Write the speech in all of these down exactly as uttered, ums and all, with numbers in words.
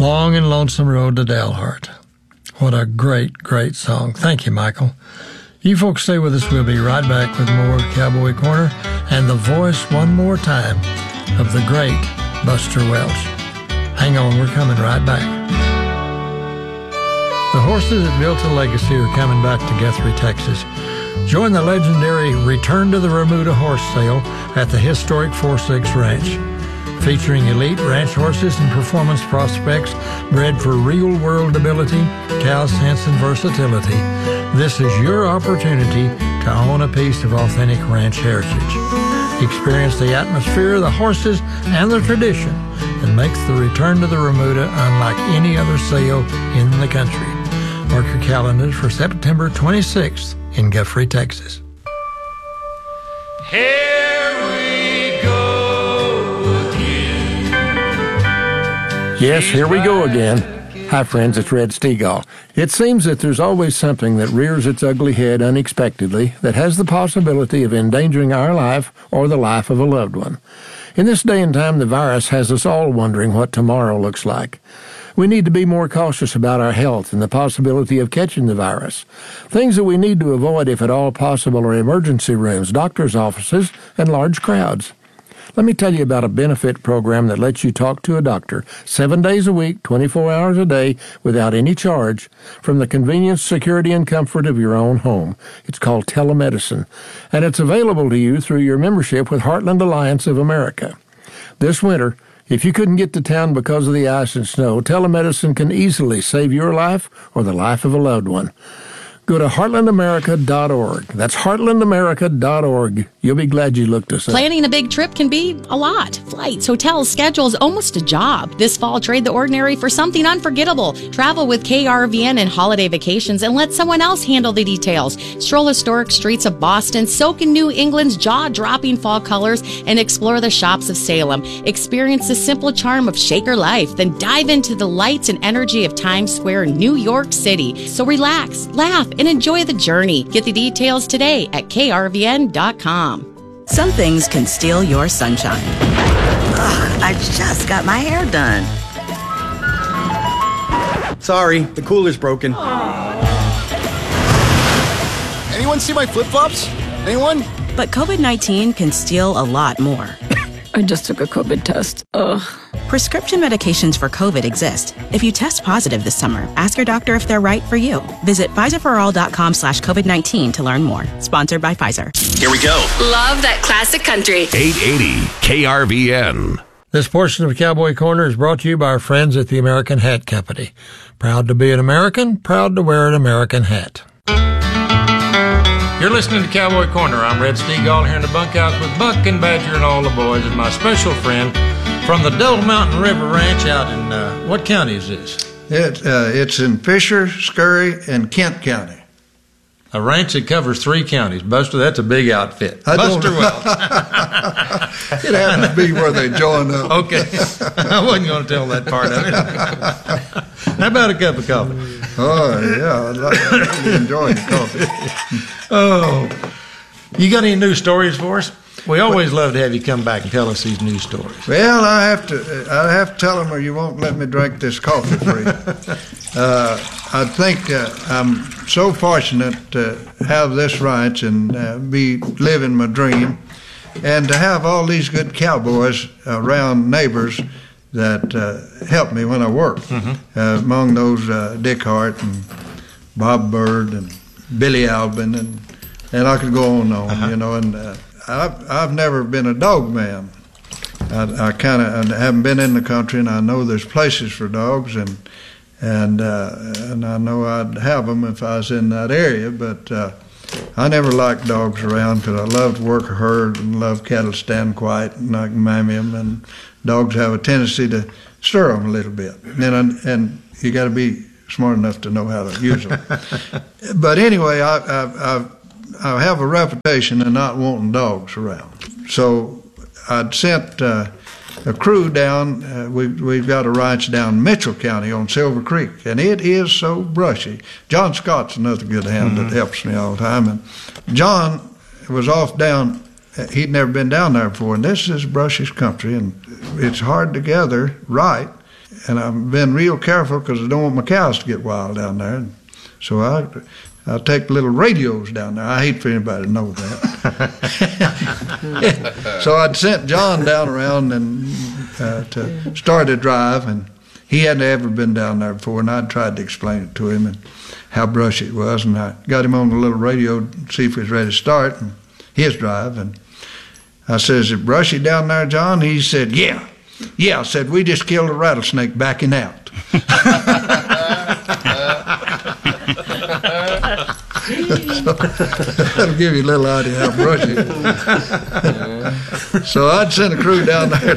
Long and Lonesome Road to Dalhart. What a great, great song. Thank you, Michael. You folks stay with us. We'll be right back with more Cowboy Corner and the voice one more time of the great Buster Welch. Hang on, we're coming right back. The horses that built a legacy are coming back to Guthrie, Texas. Join the legendary Return to the Remuda horse sale at the historic four six Ranch. Featuring elite ranch horses and performance prospects bred for real-world ability, cow sense, and versatility, this is your opportunity to own a piece of authentic ranch heritage. Experience the atmosphere, the horses, and the tradition that makes the Return to the Remuda unlike any other sale in the country. Mark your calendars for September twenty-sixth in Guthrie, Texas. Here we go again. Yes, here we go again. Hi, friends, it's Red Stegall. It seems that there's always something that rears its ugly head unexpectedly that has the possibility of endangering our life or the life of a loved one. In this day and time, the virus has us all wondering what tomorrow looks like. We need to be more cautious about our health and the possibility of catching the virus. Things that we need to avoid, if at all possible, are emergency rooms, doctors' offices, and large crowds. Let me tell you about a benefit program that lets you talk to a doctor seven days a week, twenty-four hours a day, without any charge, from the convenience, security, and comfort of your own home. It's called telemedicine, and it's available to you through your membership with Heartland Alliance of America. This winter, if you couldn't get to town because of the ice and snow, telemedicine can easily save your life or the life of a loved one. Go to heartland america dot org. That's heartland america dot org. You'll be glad you looked us up. Planning a big trip can be a lot. Flights, hotels, schedules, almost a job. This fall, trade the ordinary for something unforgettable. Travel with K R V N and Holiday Vacations and let someone else handle the details. Stroll historic streets of Boston, soak in New England's jaw-dropping fall colors, and explore the shops of Salem. Experience the simple charm of Shaker life, then dive into the lights and energy of Times Square, New York City. So relax, laugh, and enjoy the journey. Get the details today at K R V N dot com. Some things can steal your sunshine. Ugh, I just got my hair done. Sorry, the cooler's broken. Anyone see my flip-flops? Anyone? But COVID nineteen can steal a lot more. I just took a COVID test. Ugh. Prescription medications for COVID exist. If you test positive this summer, ask your doctor if they're right for you. Visit Pfizer for all dot com slash COVID nineteen to learn more. Sponsored by Pfizer. Here we go. Love that classic country. eight eighty K R V N. This portion of Cowboy Corner is brought to you by our friends at the American Hat Company. Proud to be an American, proud to wear an American hat. You're listening to Cowboy Corner. I'm Red Stegall here in the bunkhouse with Buck and Badger and all the boys and my special friend from the Double Mountain River Ranch out in, uh, what county is this? It, uh, it's in Fisher, Scurry, and Kent County. A ranch that covers three counties. Buster, that's a big outfit. I Buster Welch. It happened to be where they joined up. Okay. I wasn't going to tell that part of it. How about a cup of coffee? Oh, yeah. I'd like to really enjoy the coffee. Oh. You got any new stories for us? We always love to have you come back and tell us these news stories. Well, I have to I have to tell them or you won't let me drink this coffee for you. uh, I think uh, I'm so fortunate to have this ranch and uh, be living my dream, and to have all these good cowboys around, neighbors that uh, help me when I work. Mm-hmm. Uh, among those, uh, Dick Hart and Bob Bird and Billy Albin, and and I could go on and on, uh-huh. you know, and uh, I've, I've never been a dog man. I, I kind of haven't been in the country, and I know there's places for dogs, and and uh, and I know I'd have them if I was in that area, but uh, I never liked dogs around because I love to work a herd and love cattle stand quiet and I can mammy them, and dogs have a tendency to stir them a little bit, and and you got to be smart enough to know how to use them. But anyway, I, I, I I have a reputation of not wanting dogs around. So I'd sent uh, a crew down. Uh, we, we've got a ranch down in Mitchell County on Silver Creek, and it is so brushy. John Scott's another good hand mm-hmm. that helps me all the time. And John was off down. He'd never been down there before, and this is brushy country, and it's hard to gather right. and I've been real careful because I don't want my cows to get wild down there. And so I, I'll take little radios down there. I hate for anybody to know that. So I'd sent John down around and uh, to start a drive, and he hadn't ever been down there before, and I'd tried to explain it to him and how brushy it was, and I got him on the little radio to see if he was ready to start and his drive, and I said, "Is it brushy down there, John?" He said, "Yeah. Yeah," I said, "we just killed a rattlesnake backing out." So, that'll give you a little idea how brushy it is. So I'd send a crew down there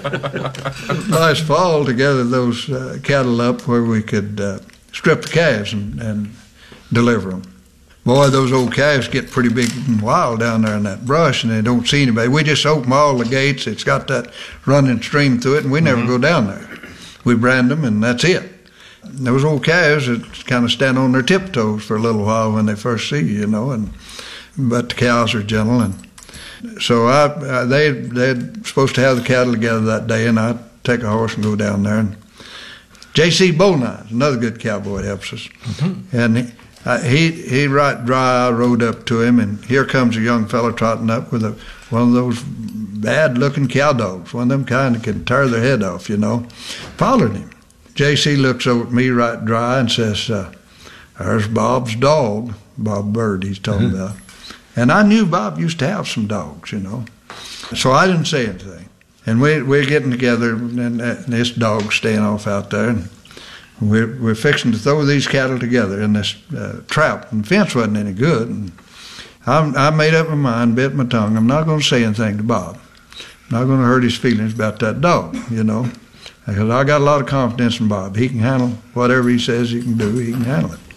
last fall to gather those uh, cattle up where we could uh, strip the calves and, and deliver them. Boy, those old calves get pretty big and wild down there in that brush, and they don't see anybody. We just open all the gates. It's got that running stream through it, and we never mm-hmm. go down there. We brand them, and that's it. And those old calves that kind of stand on their tiptoes for a little while when they first see you, you know, and but the cows are gentle. And so I, uh, they, they're supposed to have the cattle together that day, and I'd take a horse and go down there. And J C Bowline, another good cowboy, helps us. Mm-hmm. And he, Uh, he he right dry. I rode up to him, and here comes a young fellow trotting up with a one of those bad-looking cow dogs, one of them kind that can tear their head off, you know. Followed him. J C looks over at me right dry and says, uh, "There's Bob's dog," Bob Bird he's talking mm-hmm. about. And I knew Bob used to have some dogs, you know. So I didn't say anything. And we, we're getting together, and, and this dog's staying off out there, and We're, we're fixing to throw these cattle together in this uh, trap, and the fence wasn't any good. And I'm, I made up my mind, bit my tongue. I'm not going to say anything to Bob. I'm not going to hurt his feelings about that dog, you know, because I got a lot of confidence in Bob. He can handle whatever he says he can do. He can handle it.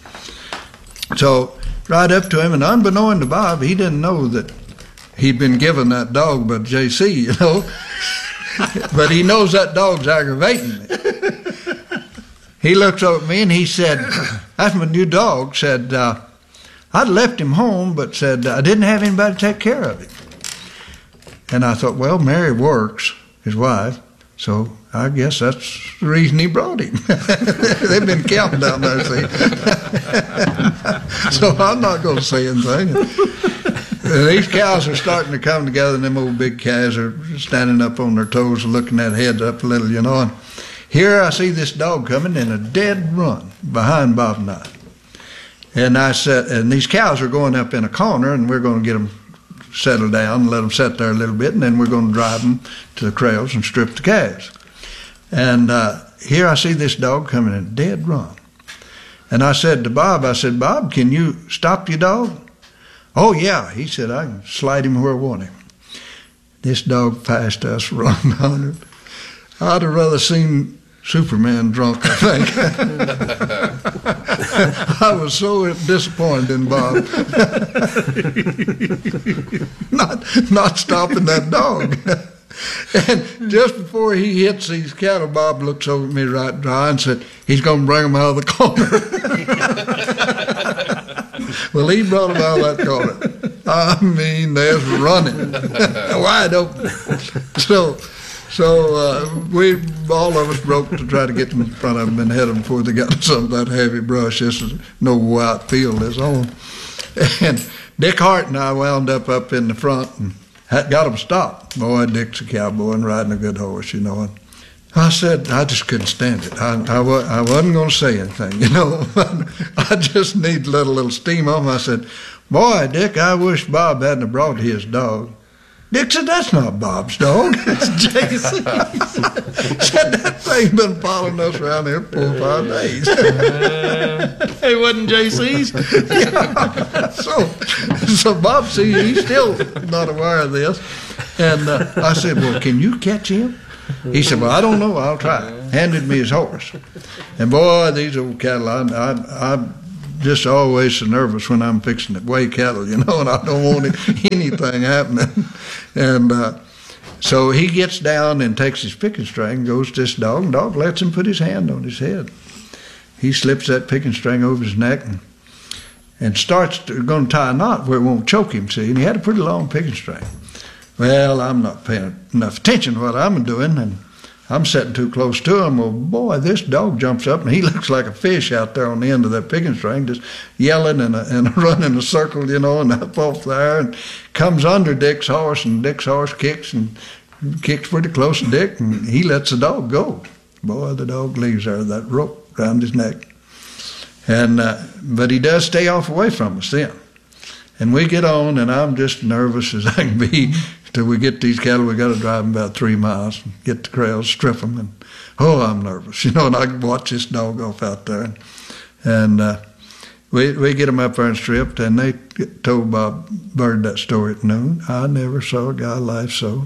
So right up to him, and unbeknown to Bob, he didn't know that he'd been given that dog by J C, you know, but he knows that dog's aggravating me. He looks over at me and he said, "That's my new dog." Said, uh, "I'd left him home, but said I didn't have anybody to take care of him." And I thought, well, Mary works, his wife, so I guess that's the reason he brought him. They've been counting down there, see. So I'm not going to say anything. These cows are starting to come together, and them old big calves are standing up on their toes and looking their heads up a little, you know. And here I see this dog coming in a dead run behind Bob and I. And I said, and these cows are going up in a corner, and we're going to get them settled down and let them sit there a little bit, and then we're going to drive them to the kraals and strip the calves. And uh, here I see this dog coming in a dead run. And I said to Bob, I said, "Bob, can you stop your dog?" "Oh, yeah." He said, "I can slide him where I want him." This dog passed us, run one hundred. I'd have rather seen Superman drunk, I think. I was so disappointed in Bob. not, not stopping that dog. And just before he hits these cattle, Bob looks over at me right dry and said, "He's going to bring them out of the corner." Well, he brought them out of that corner. I mean, they're running wide open. So, so uh, we, all of us broke to try to get them in front of them and head them before they got to some of that heavy brush. This is no white field is on. And Dick Hart and I wound up up in the front and had, got them stopped. Boy, Dick's a cowboy and riding a good horse, you know. And I said, I just couldn't stand it. I, I, I wasn't going to say anything, you know. I just need to let a little steam off. I said, "Boy, Dick, I wish Bob hadn't have brought his dog." Dick said, "That's not Bob's dog. It's J C's." Said, "That thing's been following us around here for four or five days." Uh, it wasn't J C's? Yeah. So, so Bob, see, he's still not aware of this. And uh, I said, "Well, can you catch him?" He said, "Well, I don't know. I'll try." Handed me his horse. And boy, these old cattle, I, I, I just always so nervous when I'm fixing to weigh cattle, you know, and I don't want anything happening. And uh, so he gets down and takes his picking string, goes to this dog, and dog lets him put his hand on his head. He slips that picking string over his neck and, and starts to, going to tie a knot where it won't choke him, see, and he had a pretty long picking string. Well, I'm not paying enough attention to what I'm doing, and I'm sitting too close to him. Well, boy, this dog jumps up, and he looks like a fish out there on the end of that picking string, just yelling and, and running a circle, you know, and up off there, and comes under Dick's horse, and Dick's horse kicks and kicks pretty close to Dick, and he lets the dog go. Boy, the dog leaves there with that rope around his neck. And uh, but he does stay off away from us then. And we get on, and I'm just nervous as I can be. Till we get these cattle, we got to drive them about three miles, and get the corrals, strip them, and oh, I'm nervous, you know. And I can watch this dog off out there, and, and uh, we we get them up there and stripped, and they told Bob Bird that story at noon. I never saw a guy life so.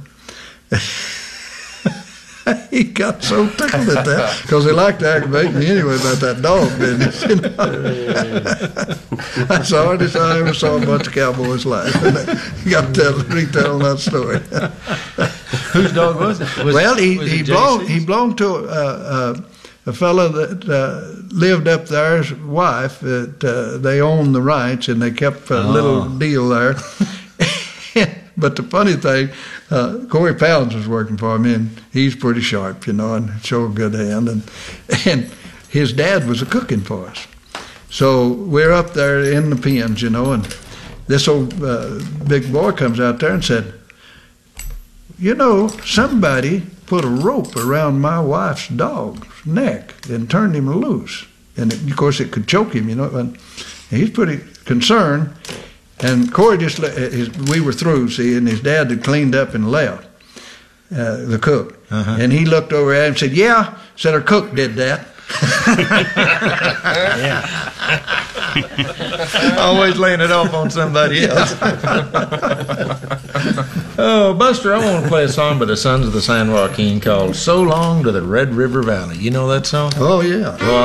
He got so tickled at that because he liked to aggravate me anyway about that dog business. You know? That's the hardest I ever saw a bunch of cowboys laugh. You got to tell, retell that story. Whose dog was it? Was, well, he was he it belonged J C's? he belonged to uh, uh, a fellow that uh, lived up there's wife. That uh, they owned the ranch and they kept a Oh. little deal there. But the funny thing, uh, Corey Pounds was working for him, and he's pretty sharp, you know, and show a good hand. And and his dad was a cooking for us. So we're up there in the pens, you know, and this old uh, big boy comes out there and said, you know, somebody put a rope around my wife's dog's neck and turned him loose. And, it, of course, it could choke him, you know. And he's pretty concerned. And Corey just, his, we were through, see, and his dad had cleaned up and left, uh, the cook. Uh-huh. And he looked over at him and said, yeah, said our cook did that. Yeah. Always laying it off on somebody else. Oh, Buster, I want to play a song by the Sons of the San Joaquin called So Long to the Red River Valley. You know that song? Oh, yeah. Well,